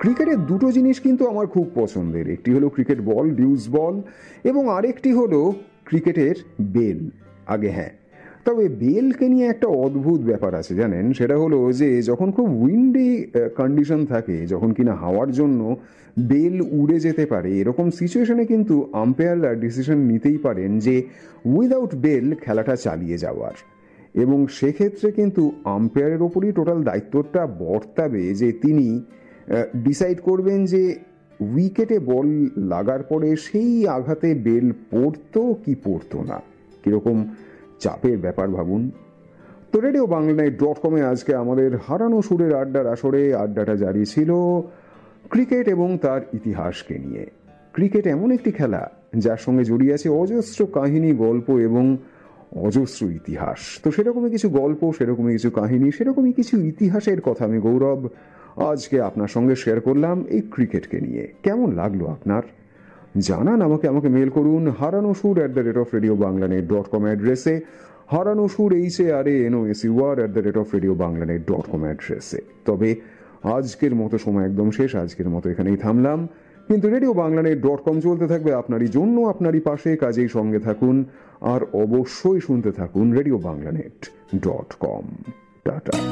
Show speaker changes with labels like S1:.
S1: ক্রিকেটের দুটো জিনিস কিন্তু আমার খুব পছন্দের, একটি হলো ক্রিকেট বল, ডিউস বল, এবং আরেকটি হলো ক্রিকেটের বেল। আগে হ্যাঁ, তবে বেলকে নিয়ে একটা অদ্ভুত ব্যাপার আছে জানেন, সেটা হলো যে যখন খুব উইন্ডি কন্ডিশন থাকে, যখন কিনা হাওয়ার জন্য বেল উড়ে যেতে পারে, এরকম সিচুয়েশনে কিন্তু আম্পায়াররা ডিসিশন নিতেই পারেন যে উইদাউট বেল খেলাটা চালিয়ে যাওয়ার, এবং সেক্ষেত্রে কিন্তু আম্পায়ারের ওপরই টোটাল দায়িত্বটা বর্তাবে যে তিনি ডিসাইড করবেন যে উইকেটে বল লাগার পরে সেই আঘাতে বেল পড়তো কি পড়তো না। কিরকম চাপের ব্যাপার ভাবুন। তো রেডিও বাংলানিউজ.com আজকে আমাদের হারানো সুরের আড্ডার আসরে আড্ডাটা জারি ছিল ক্রিকেট এবং তার ইতিহাসকে নিয়ে। ক্রিকেট এমন একটি খেলা যার সঙ্গে জড়িয়ে আছে অজস্র কাহিনী, গল্প এবং অজস্র ইতিহাস। তো সেরকমই কিছু গল্প, সেরকমই কিছু কাহিনী, সেরকমই কিছু ইতিহাসের কথা আমি গৌরব আজকে আপনার সঙ্গে শেয়ার করলাম এই ক্রিকেটকে নিয়ে। কেমন লাগলো আপনার জানান আমাকে মেল করুন haranusur@radiobanglanet.com অ্যাড্রেসে, haranusur HARANOSUR@radiobanglanet.com অ্যাড্রেসে। তবে আজকের মতো সময় একদম শেষ, আজকের মতো এখানেই থামলাম, কিন্তু রেডিও বাংলানিউজ.com চলতে থাকবে আপনারই জন্য, আপনারই পাশে। কাজেই সঙ্গে থাকুন আর অবশ্যই শুনতে থাকুন রেডিও বাংলানিউজ.com। টাটা।